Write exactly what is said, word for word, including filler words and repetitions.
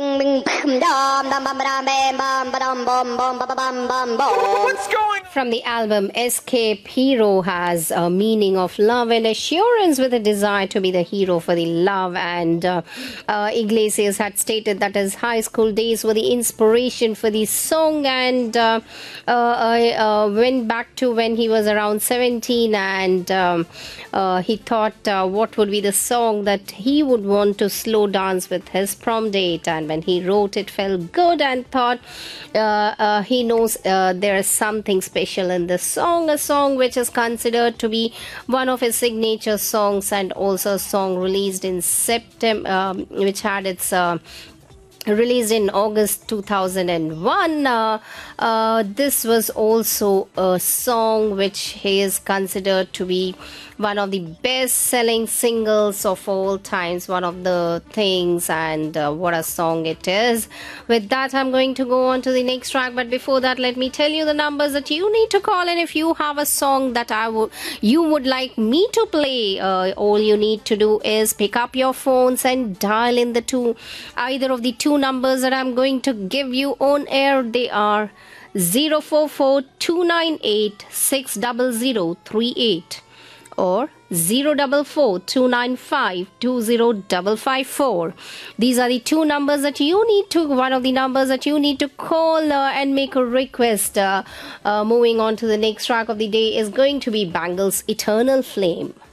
bing bing bam dum bum bum bam bam bum bum bum bum bum bum bum bum. What's going From the album Escape, Hero has a meaning of love and assurance with a desire to be the hero for the love. And uh, uh, Iglesias had stated that his high school days were the inspiration for the song, and uh, uh, I uh, went back to when he was around seventeen, and um, uh, he thought uh, what would be the song that he would want to slow dance with his prom date. And when he wrote it, felt good, and thought uh, uh, he knows uh, there is something special in this song, a song which is considered to be one of his signature songs, and also a song released in September, um, which had its uh, released in August two thousand one. Uh, uh, this was also a song which is considered to be one of the best selling singles of all times, one of the things, and uh, what a song it is. With that, I'm going to go on to the next track, but before that, let me tell you the numbers that you need to call in if you have a song that I would you would like me to play. Uh, all you need to do is pick up your phones and dial in the two either of the two numbers that I'm going to give you on air. They are zero four four two nine eight six zero zero three eight or zero four four two nine five two zero five five four. These are the two numbers that you need to, one of the numbers that you need to call uh, and make a request. Uh, uh, moving on to the next track of the day is going to be Bangles' Eternal Flame.